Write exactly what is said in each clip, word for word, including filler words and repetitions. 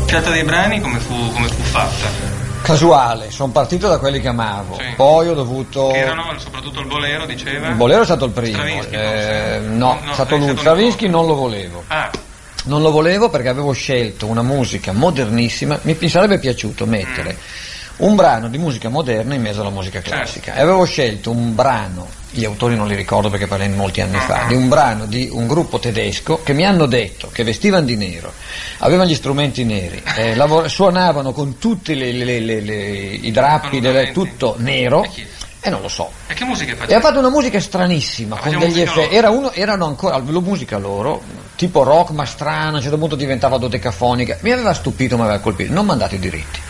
scelta dei brani come fu, come fu fatta? Casuale, sono partito da quelli che amavo, Sì. poi ho dovuto... Che erano soprattutto il bolero, diceva? Il bolero è stato il primo, Stravinsky, eh, forse? no, No, è stato è lui. stato Stravinsky un- non lo volevo. Ah, Non lo volevo perché avevo scelto una musica modernissima, mi, mi sarebbe piaciuto mettere un brano di musica moderna in mezzo alla musica classica. E avevo scelto un brano, gli autori non li ricordo perché parlai molti anni fa, di un brano di un gruppo tedesco che mi hanno detto che vestivano di nero, avevano gli strumenti neri, eh, lavor- suonavano con tutti le- le- le- le- i drappi, delle- tutto nero. E chi? E non lo so. E che musica E ha faceva? fatto una musica stranissima, Ma con faceva degli musica effetti. loro? Era uno, erano ancora, la musica loro, tipo rock ma strana, a un certo punto diventava dodecafonica. Mi aveva stupito, mi aveva colpito. Non mi hanno dato i diritti.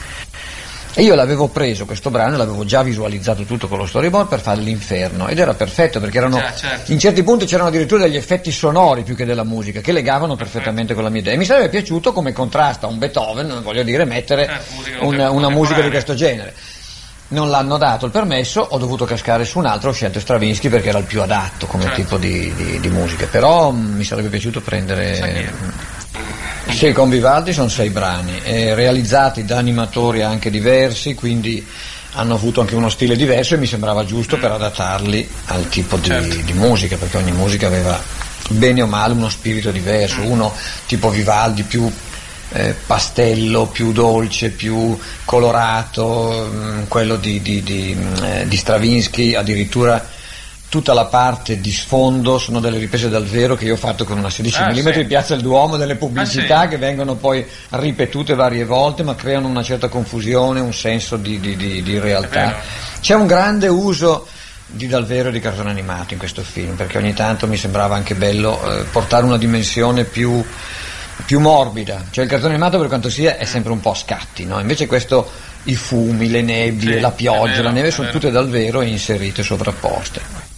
E io l'avevo preso questo brano, l'avevo già visualizzato tutto con lo storyboard per fare l'inferno. Ed era perfetto perché erano, Già, certo. in certi punti c'erano addirittura degli effetti sonori più che della musica, che legavano perfettamente con la mia idea. E mi sarebbe piaciuto, come contrasta a un Beethoven, voglio dire, mettere Certo, musica un- una musica di contemporanea. questo genere. Non l'hanno dato il permesso, ho dovuto cascare su un altro, ho scelto Stravinsky perché era il più adatto come Certo. tipo di, di, di musica, però mh, mi sarebbe piaciuto prendere... Sai chi è? mh, Sì, con Vivaldi sono sei brani, eh, realizzati da animatori anche diversi, quindi hanno avuto anche uno stile diverso e mi sembrava giusto per adattarli al tipo di, Certo. di musica, perché ogni musica aveva bene o male uno spirito diverso, uno tipo Vivaldi più... Eh, pastello, più dolce, più colorato, mh, quello di, di, di, mh, eh, di Stravinsky addirittura tutta la parte di sfondo sono delle riprese dal vero che io ho fatto con una sedici Ah, millimetri sì. di Piazza del Duomo, delle pubblicità Ah, sì. che vengono poi ripetute varie volte ma creano una certa confusione, un senso di, di, di, di È realtà. vero. C'è un grande uso di dal vero e di cartone animato in questo film, perché ogni tanto mi sembrava anche bello eh, portare una dimensione più più morbida, cioè il cartone animato per quanto sia è sempre un po' a scatti, no? Invece questo, i fumi, le nebbie, Sì, la è pioggia, vero, la neve è sono vero. tutte dal vero e inserite sovrapposte.